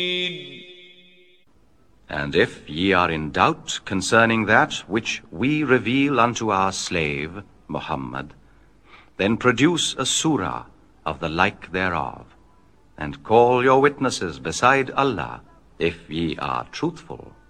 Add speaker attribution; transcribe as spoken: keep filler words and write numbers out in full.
Speaker 1: And if ye are in doubt concerning that which we reveal unto our slave, Muhammad, then produce a surah of the like thereof, and call your witnesses beside Allah, if ye are truthful.